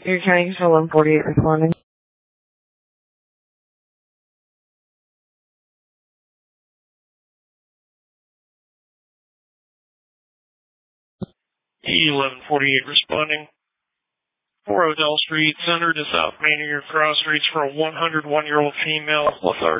You're trying to 148 responding. E1148 responding. 4 Odell Street, center to South Main Cross Streets for a 101-year-old female.